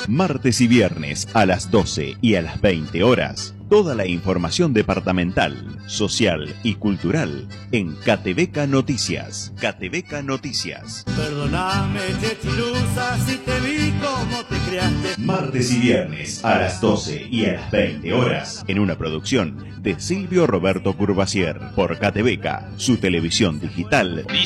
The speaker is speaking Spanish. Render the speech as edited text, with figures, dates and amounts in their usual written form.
Martes y viernes a las 12 y a las 20 horas. Toda la información departamental, social y cultural en Catebeca Noticias. Catebeca Noticias. Perdóname, Chetilusa, si te vi como te creaste. Martes y viernes a las 12 y a las 20 horas. En una producción de Silvio Roberto Curvacier. Por Catebeca, su televisión digital.